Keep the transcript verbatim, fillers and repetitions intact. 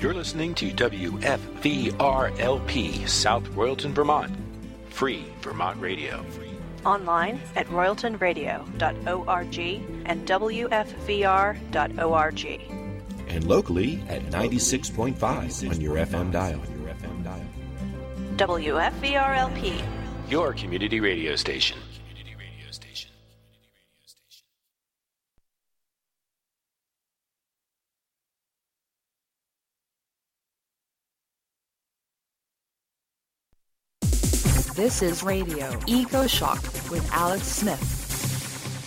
You're listening to W F V R L P, South Royalton, Vermont. Free Vermont Radio. Online at royalton radio dot org and w f v r dot org. And locally at ninety-six point five on your F M dial. W F V R L P, your community radio station. This is Radio Eco Shock with Alex Smith.